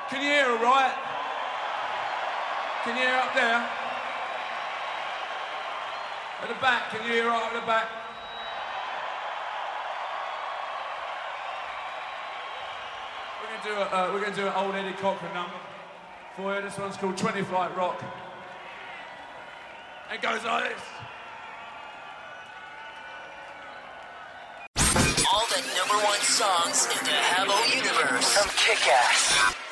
Can you hear all right? Can you hear up there? At the back, can you hear right at the back? We're going to do an old Eddie Cochran number for you. This one's called 20 Flight Rock. It goes like this. All the #1 songs in the Habbo universe from Kick-Ass.